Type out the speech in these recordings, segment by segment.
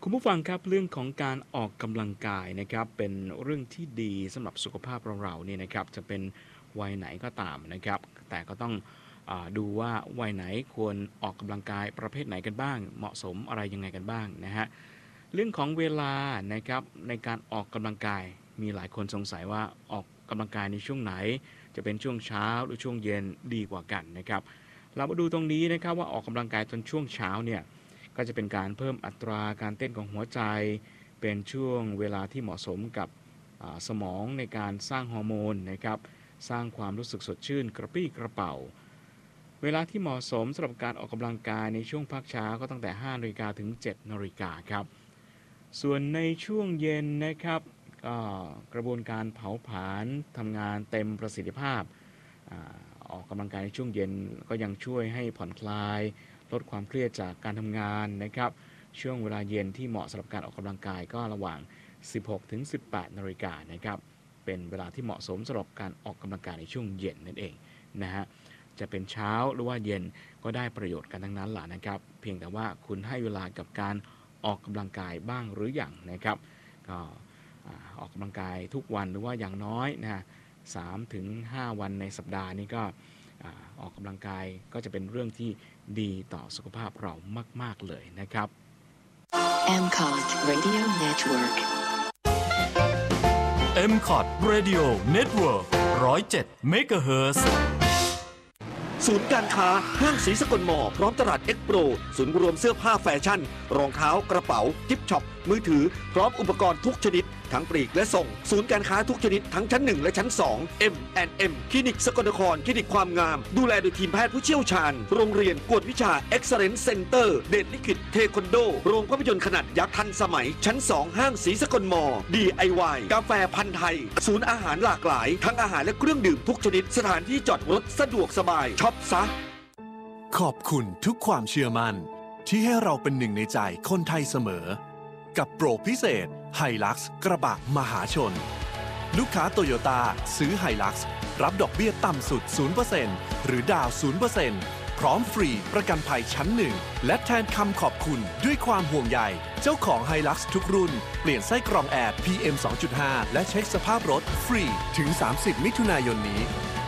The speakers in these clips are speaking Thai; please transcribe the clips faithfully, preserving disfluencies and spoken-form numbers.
คุณผู้ฟังครับเรื่องของการออกกำลังกายนะครับเป็นเรื่องที่ดีสำหรับสุขภาพเราเราเนี่ยนะครับจะเป็นวัยไหนก็ตามนะครับแต่ก็ต้องอาดูว่าวัยไหนควรออกกำลังกายประเภทไหนกันบ้างเหมาะสมอะไรยังไงกันบ้างนะฮะเรื่องของเวลานะครับในการออกกำลังกายมีหลายคนสงสัยว่าออกกำลังกายในช่วงไหนจะเป็นช่วงเช้าหรือช่วงเย็นดีกว่ากันนะครับเรามาดูตรงนี้นะครับว่าออกกำลังกายตอนช่วงเช้าเนี่ยก็จะเป็นการเพิ่มอัตราการเต้นของหัวใจเป็นช่วงเวลาที่เหมาะสมกับสมองในการสร้างฮอร์โมนนะครับสร้างความรู้สึกสดชื่นกระปรี้กระเป๋าเวลาที่เหมาะสมสำหรับการออกกำลังกายในช่วงพักเช้าก็ตั้งแต่ห้านาฬิกาถึงเจ็ดนาฬิกาครับส่วนในช่วงเย็นนะครับก็กระบวนการเผาผลาญทำงานเต็มประสิทธิภาพออกกำลังกายในช่วงเย็นก็ยังช่วยให้ผ่อนคลายลดความเครียดจากการทำงานนะครับช่วงเวลาเย็นที่เหมาะสำหรับการออกกำลังกายก็ระหว่าง สิบหกถึงสิบแปดนาฬิกานะครับเป็นเวลาที่เหมาะสมสำหรับการออกกำลังกายในช่วงเย็นนั่นเองนะฮะจะเป็นเช้าหรือว่าเย็นก็ได้ประโยชน์กันทั้งนั้นแหละนะครับเพียงแต่ว่าคุณให้เวลากับการออกกำลังกายบ้างหรือยังนะครับก็ออกกำลังกายทุกวันหรือว่าอย่างน้อยนะสามถึงห้าวันในสัปดาห์นี้ก็ออกกำลังกายก็จะเป็นเรื่องที่ดีต่อสุขภาพเรามากๆเลยนะครับเอ็ม ซี โอ ที Radio Network เอ็ม ซี โอ ที Radio Network หนึ่งศูนย์เจ็ด เมกะเฮิรตซ์ศูนย์การค้าห้างศรีสกลมอพร้อมตลาดเอ็กโปรศูนย์รวมเสื้อผ้าแฟชั่นรองเท้ากระเป๋ากิฟต์ช็อปมือถือพร้อมอุปกรณ์ทุกชนิดทั้งปลีกและส่งศูนย์การค้าทุกชนิดทั้งชั้นหนึ่งและชั้นสอง เอ็ม แอนด์ เอ็ม คลินิกสกลนครคลินิกความงามดูแลโดยทีมแพทย์ผู้เชี่ยวชาญโรงเรียนกวดวิชา Excellence Center เดชลิขิตเทควันโดโรงภาพยนตร์ขนาดยักษ์ทันสมัยชั้นสองห้างศรีสกลมอ ดี ไอ วาย กาแฟพันธุ์ไทยศูนย์อาหารหลากหลายทั้งอาหารและเครื่องดื่มทุกชนิดสถานที่จอดรถสะดวกสบายช็อปซะขอบคุณทุกความเชื่อมั่นที่ให้เราเป็นหนึ่งในใจคนไทยเสมอกับโปรพิเศษไฮลักซ์กระบะมหาชนลูกค้าโตโยต้าซื้อไฮลักซ์รับดอกเบี้ยต่ำสุด ศูนย์เปอร์เซ็นต์ หรือดาว ศูนย์เปอร์เซ็นต์ พร้อมฟรีประกันภัยชั้นหนึ่งและแทนคำขอบคุณด้วยความห่วงใยเจ้าของไฮลักซ์ทุกรุ่นเปลี่ยนไส้กรองแอร์ พี เอ็ม สองจุดห้า และเช็คสภาพรถฟรีถึง สามสิบ มิถุนายนนี้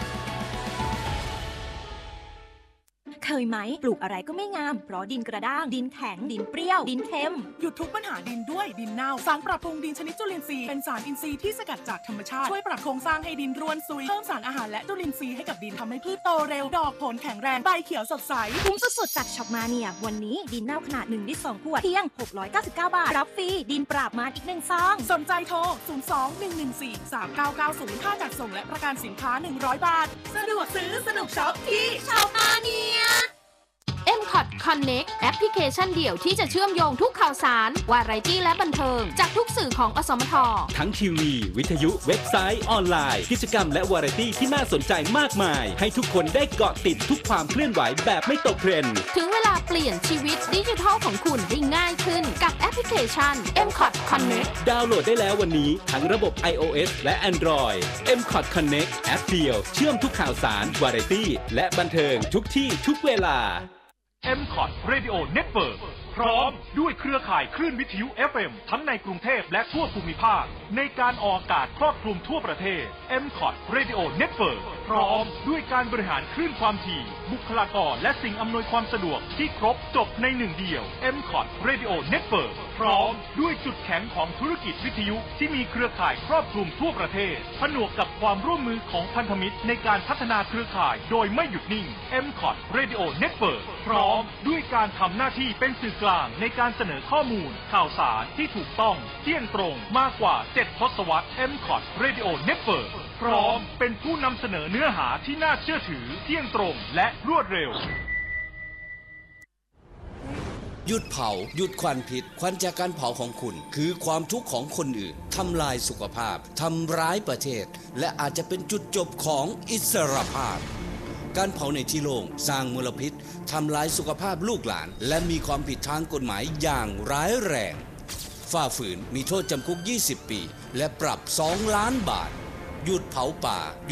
เคยไหมปลูกอะไรก็ไม่งามเพราะดินกระด้างดินแข็งดินเปรี้ยวดินเค็มหยุดทุกปัญหาดินด้วยดินเน่าสารปรับปรุงดินชนิดจุลินทรีย์เป็นสารอินทรีย์ที่สกัดจากธรรมชาติช่วยปรับโครงสร้างให้ดินร่วนซุยเพิ่มสารอาหารและจุลินทรีย์ให้กับดินทำให้พืชโตเร็วดอกผลแข็งแรงใบเขียวสดใสคุ้มสุดๆจากช็อปมาเนียวันนี้ดินเน่าขนาดหนึ่งลิตรสองขวดเพียงหกร้อยเก้าสิบเก้าบาทรับฟรีดินปราบมารอีกหนึ่งซองสนใจโทรศูนย์ สอง หนึ่ง หนึ่ง สี่ สาม เก้า เก้า ศูนย์ค่าจัดส่งและประกันสินค้าหนึ่งร้อยบาทสะดวกซื้อสนุกช็อปที่ช็อปมาเนียเอ็ม ซี โอ ที Connect แอปพลิเคชันเดี่ยวที่จะเชื่อมโยงทุกข่าวสารวาไรตี้และบันเทิงจากทุกสื่อของอสมททั้งทีวีวิทยุเว็บไซต์ออนไลน์กิจกรรมและวาไรตี้ที่น่าสนใจมากมายให้ทุกคนได้เกาะติดทุกความเคลื่อนไหวแบบไม่ตกเทรนด์ถึงเวลาเปลี่ยนชีวิตดิจิทัลของคุณได้ง่ายขึ้นกับแอปพลิเคชัน เอ็ม ซี โอ ที Connect ดาวน์โหลดได้แล้ววันนี้ทั้งระบบ iOS และ Android เอ็ม ซี โอ ที Connect แอปเดียวเชื่อมทุกข่าวสารวาไรตี้และบันเทิงทุกที่ทุกเวลาเอ็ม ซี โอ ที Radio Network พร้อมด้วยเครือข่ายคลื่นวิทยุ เอฟ เอ็ม ทั้งในกรุงเทพและทั่วภูมิภาคในการออกอากาศครอบคลุมทั่วประเทศ เอ็ม ซี โอ ที Radio Network พร้อมด้วยการบริหารคลื่นความถี่บุคลากรและสิ่งอำนวยความสะดวกที่ครบจบในหนึ่งเดียว เอ็ม ซี โอ ที Radio Network พร้อมด้วยจุดแข็งของธุรกิจวิทยุที่มีเครือข่ายครอบคลุมทั่วประเทศผนวกกับความร่วมมือของพันธมิตรในการพัฒนาเครือข่ายโดยไม่หยุดนิ่ง เอ็ม ซี โอ ที Radio Network พร้อมด้วยการทำหน้าที่เป็นสื่อกลางในการเสนอข้อมูลข่าวสารที่ถูกต้องเที่ยงตรงมากกว่าเจ็ดทศวรรษ เอ็ม ซี โอ ที Radio Network พร้อมเป็นผู้นำเสนอเนื้อหาที่น่าเชื่อถือเที่ยงตรงและรวดเร็วหยุดเผาหยุดควันพิษควันจากการเผาของคุณคือความทุกข์ของคนอื่นทำลายสุขภาพทำร้ายประเทศและอาจจะเป็นจุดจบของอิสรภาพการเผาในที่โล่งสร้างมลพิษทำลายสุขภาพลูกหลานและมีความผิดทางกฎหมายอย่างร้ายแรงฝ่าฝืนมีโทษจำคุกยี่สิบปีและปรับสองล้านบาทหยุดเผาป่า